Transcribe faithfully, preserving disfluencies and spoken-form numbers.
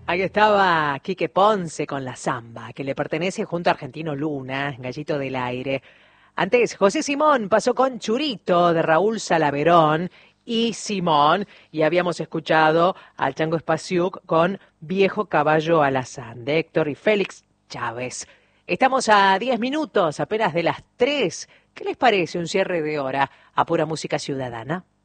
Ahí estaba Quique Ponce con la samba, que le pertenece junto a Argentino Luna, Gallito del Aire. Antes, José Simón pasó con Churito de Raúl Salaverón y Simón, y habíamos escuchado al Chango Espasiuk con Viejo Caballo Alazán, de Héctor y Félix Chávez. Estamos a diez minutos, apenas de las tres. ¿Qué les parece un cierre de hora a pura música ciudadana?